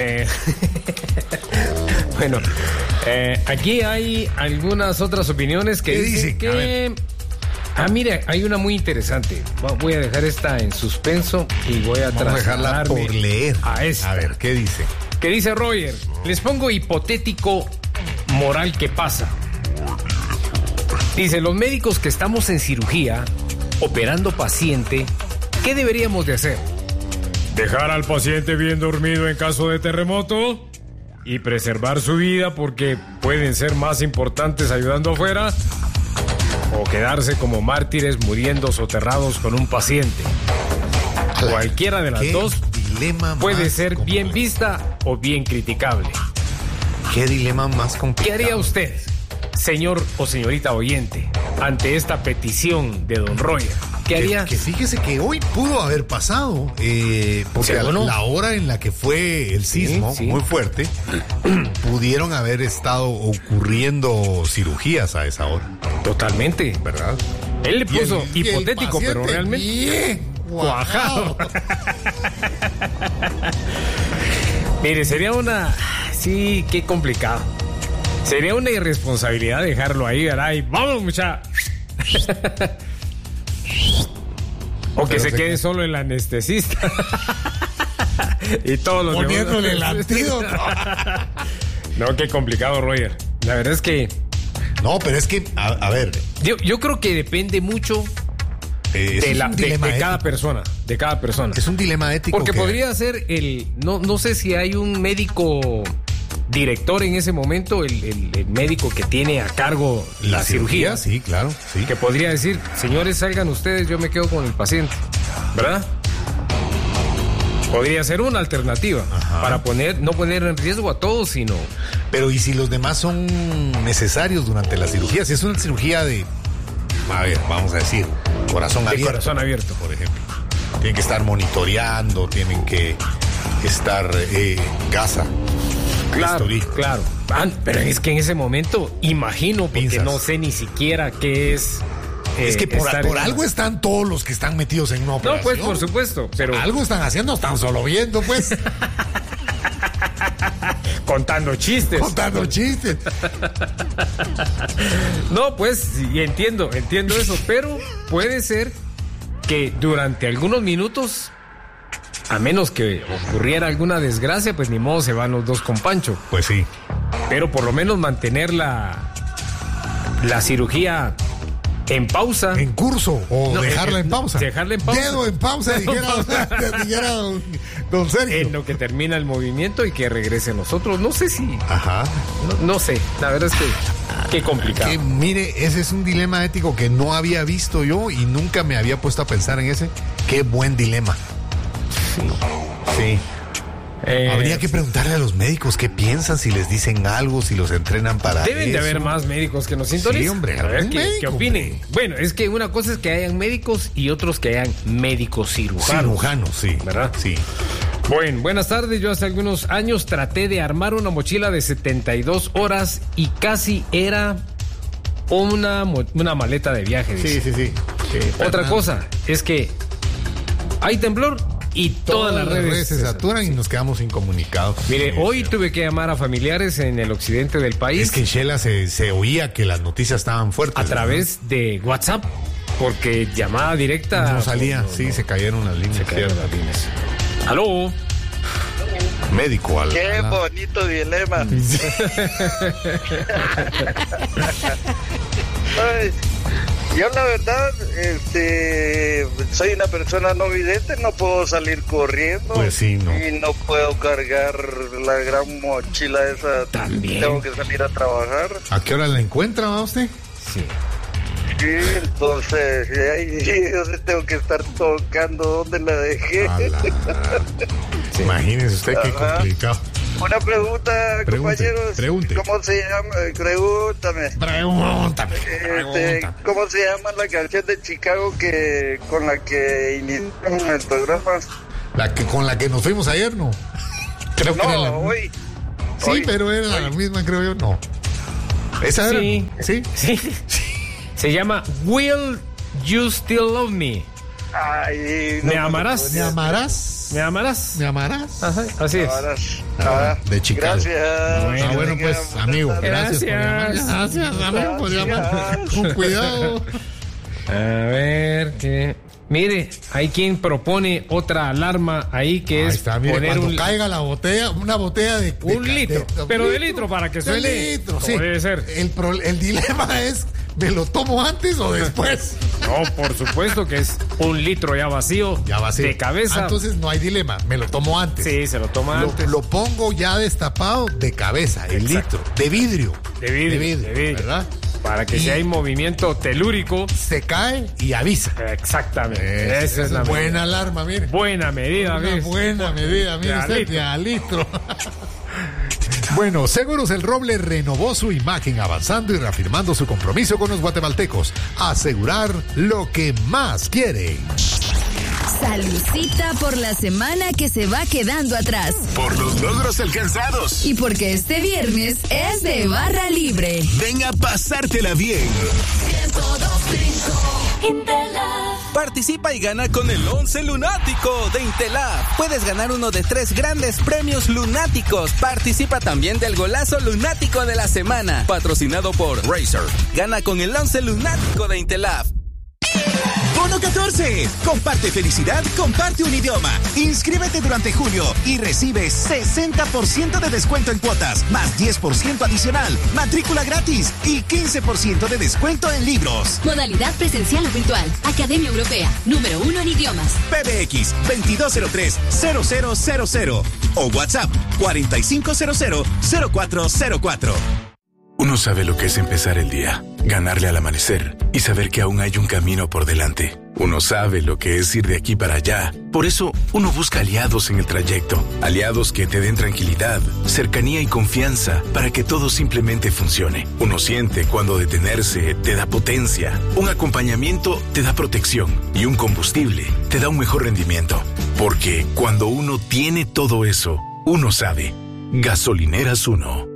Bueno, aquí hay algunas otras opiniones que dicen que... mira, hay una muy interesante. Voy a dejar esta en suspenso y voy a dejarla por leer. A esta. A ver, ¿qué dice? ¿Qué dice Roger? Les pongo hipotético moral que pasa. Dice, los médicos que estamos en cirugía, operando paciente, ¿qué deberíamos de hacer? ¿Dejar al paciente bien dormido en caso de terremoto? ¿Y preservar su vida porque pueden ser más importantes ayudando afuera? ¿O quedarse como mártires muriendo soterrados con un paciente? Cualquiera de las dos puede ser bien vista o bien criticable. ¿Qué dilema más complicado? ¿Qué haría usted, señor o señorita oyente, ante esta petición de don Roger? ¿Qué haría? Que fíjese que hoy pudo haber pasado, porque a la hora en la que fue el sismo, muy fuerte, pudieron haber estado ocurriendo cirugías a esa hora. Totalmente. ¿Verdad? Él le puso hipotético, pero realmente... Bien cuajado. Mire, sería una... Sí, qué complicado. Sería una irresponsabilidad dejarlo ahí, ¿verdad? Y vamos, mucha. O que se quede solo el anestesista. Y todos los poniéndole el antídoto. No, qué complicado, Roger. La verdad es que... No, pero es que, a ver... Yo creo que depende mucho de cada persona. De cada persona. Es un dilema ético. Porque podría ser no sé si hay un médico director en ese momento, el médico que tiene a cargo la cirugía. Sí, claro. Sí. Que podría decir, señores, salgan ustedes, yo me quedo con el paciente. ¿Verdad? Podría ser una alternativa. Ajá. Para no poner en riesgo a todos, sino... Pero ¿y si los demás son necesarios durante la cirugía? Si es una cirugía de... A ver, vamos a decir, corazón abierto. Corazón abierto, por ejemplo. Tienen que estar monitoreando, tienen que estar gasa. Claro, claro. Pero es que en ese momento, imagino, porque Piensas. no sé ni siquiera qué es... es que por algo están todos los que están metidos en una operación. No, pues, por supuesto, pero... Algo están haciendo, están solo viendo, pues. Contando chistes. No, pues, sí, entiendo eso, pero puede ser que durante algunos minutos, a menos que ocurriera alguna desgracia, pues ni modo se van los dos con Pancho. Pues sí. Pero por lo menos mantener la cirugía en pausa. En curso, o dejarla en pausa. Dejarla en pausa. Dedo en pausa, dijera don Sergio. En lo que termina el movimiento y que regresen los otros. No sé si... Ajá. No sé, la verdad es que... Qué complicado. Que, mire, ese es un dilema ético que no había visto yo y nunca me había puesto a pensar en ese. Qué buen dilema. Sí. Habría que preguntarle a los médicos qué piensan, si les dicen algo, si los entrenan para Deben eso. de haber más médicos que nos sintonicen. Sí, hombre, a ver qué opinen. Hombre. Bueno, es que una cosa es que hayan médicos y otros que hayan médicos cirujanos. Cirujanos, sí. ¿Verdad? Sí. Bueno, buenas tardes. Yo hace algunos años traté de armar una mochila de 72 horas y casi era una maleta de viaje. Dice. Sí. Otra cosa es que hay temblor y todas las redes se saturan y nos quedamos incomunicados. Mire, hoy tuve que llamar a familiares en el occidente del país. Es que en Shela se oía que las noticias estaban fuertes. A través de WhatsApp, porque llamada directa... No salía, se cayeron las líneas. ¡Aló! Médico, algo. ¡Qué bonito dilema! Ay, yo la verdad, soy una persona no vidente, no puedo salir corriendo. Pues sí, no. Y no puedo cargar la gran mochila esa. También. Tengo que salir a trabajar. ¿A qué hora la encuentra, va usted? Sí. Sí, entonces, yo tengo que estar tocando donde la dejé. Sí. Imagínese usted qué complicado. Una pregunta, compañeros. Pregunte. ¿Cómo se llama? Pregúntame. ¿Cómo se llama la canción de Chicago con la que iniciamos el programa? Con la que nos fuimos ayer, ¿no? Creo que era hoy. Sí, hoy. Pero era la misma, creo yo. No. ¿Esa era? Sí. Se llama Will You Still Love Me? Ay, ¿Me amarás? ¿Me amarás? ¿Me amarás? ¿Me amarás? Ajá, así es. De Chicago. Gracias. Bueno, pues, amigo, gracias por llamar. Gracias, amigo, por llamar. Con cuidado. A ver, ¿qué? Mire, hay quien propone otra alarma ahí que Ahí es está, mire, poner cuando caiga la botella, una botella de litro, pero de litro para que suene. De litro, sí. Debe ser. El dilema es, ¿me lo tomo antes o después? No, por supuesto que es 1 litro ya vacío. De cabeza. Entonces no hay dilema, me lo tomo antes. Sí, se lo toma antes. Lo pongo ya destapado de cabeza, el litro. De vidrio. De vidrio, ¿verdad? Para que si hay movimiento telúrico, se cae y avisa. Exactamente. Esa es la buena alarma, mire. Buena medida, mire. Buena medida, mire usted, de a litro. Bueno, Seguros El Roble renovó su imagen, avanzando y reafirmando su compromiso con los guatemaltecos. Asegurar lo que más quieren. Salucita por la semana que se va quedando atrás. Por los logros alcanzados. Y porque este viernes es de barra libre. Ven a pasártela bien. 102.5 Intelab. Participa y gana con el 11 Lunático de Intelab. Puedes ganar uno de 3 grandes premios lunáticos. Participa también del golazo lunático de la semana, patrocinado por Razer. Gana con el 11 Lunático de Intelab. Bono 14. Comparte felicidad, comparte un idioma. Inscríbete durante julio y recibe 60% de descuento en cuotas, más 10% adicional, matrícula gratis y 15% de descuento en libros. Modalidad presencial o virtual. Academia Europea, número 1 en idiomas. PBX 2203-0000 o WhatsApp 4500-0404. Uno sabe lo que es empezar el día, ganarle al amanecer y saber que aún hay un camino por delante. Uno sabe lo que es ir de aquí para allá. Por eso, uno busca aliados en el trayecto. Aliados que te den tranquilidad, cercanía y confianza para que todo simplemente funcione. Uno siente cuando detenerse te da potencia, un acompañamiento te da protección y un combustible te da un mejor rendimiento. Porque cuando uno tiene todo eso, uno sabe. Gasolineras 1.